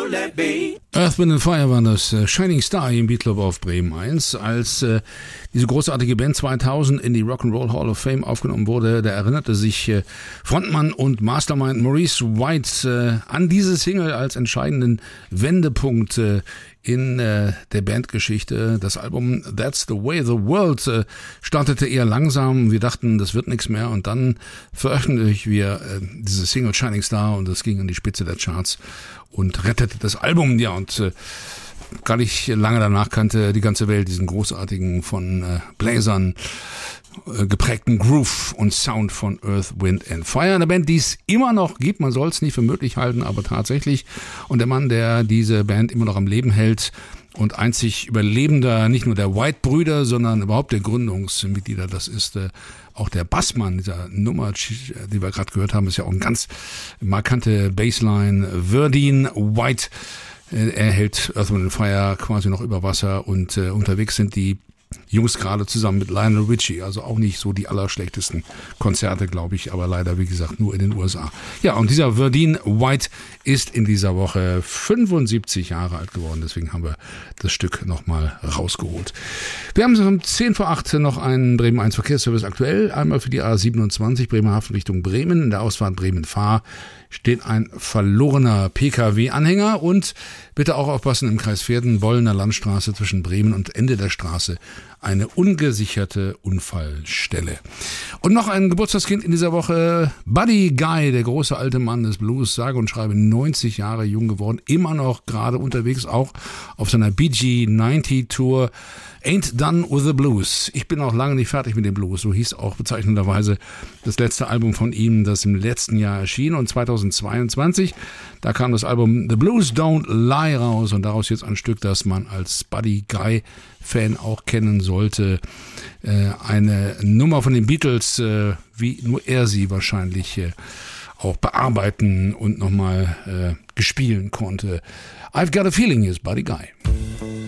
Earth, Wind & Fire waren das, Shining Star im Beat Club auf Bremen 1. Als diese großartige Band 2000 in die Rock'n'Roll Hall of Fame aufgenommen wurde, da erinnerte sich Frontmann und Mastermind Maurice White an diese Single als entscheidenden Wendepunkt in der Bandgeschichte. Das Album That's the Way the World startete eher langsam. Wir dachten, das wird nichts mehr, und dann veröffentlichten wir diese Single Shining Star, und das ging an die Spitze der Charts und rettete das Album. Ja, und gar nicht lange danach kannte die ganze Welt diesen großartigen, von Bläsern geprägten Groove und Sound von Earth, Wind and Fire. Eine Band, die es immer noch gibt, man soll es nicht für möglich halten, aber tatsächlich. Und der Mann, der diese Band immer noch am Leben hält und einzig Überlebender nicht nur der White-Brüder, sondern überhaupt der Gründungsmitglieder, das ist auch der Bassmann dieser Nummer, die wir gerade gehört haben, ist ja auch ein ganz markante Bassline. Verdine White, er hält Earth, Wind & Fire quasi noch über Wasser, und unterwegs sind die Jungs gerade zusammen mit Lionel Richie, also auch nicht so die allerschlechtesten Konzerte, glaube ich, aber leider, wie gesagt, nur in den USA. Ja, und dieser Verdine White ist in dieser Woche 75 Jahre alt geworden, deswegen haben wir das Stück nochmal rausgeholt. Wir haben um 10 vor 8 noch einen Bremen 1 Verkehrsservice aktuell, einmal für die A27 Bremerhaven Richtung Bremen. In der Ausfahrt Bremen-Fahr steht ein verlorener Pkw-Anhänger, und bitte auch aufpassen, im Kreis Verden, Wollener Landstraße zwischen Bremen und Ende der Straße eine ungesicherte Unfallstelle. Und noch ein Geburtstagskind in dieser Woche, Buddy Guy, der große alte Mann des Blues, sage und schreibe 90 Jahre jung geworden, immer noch gerade unterwegs, auch auf seiner BG90 Tour. Ain't Done with the Blues. Ich bin auch lange nicht fertig mit dem Blues. So hieß auch bezeichnenderweise das letzte Album von ihm, das im letzten Jahr erschien. Und 2022, da kam das Album The Blues Don't Lie raus. Und daraus jetzt ein Stück, das man als Buddy Guy Fan auch kennen sollte. Eine Nummer von den Beatles, wie nur er sie wahrscheinlich auch bearbeiten und nochmal gespielen konnte. I've Got a Feeling is Buddy Guy.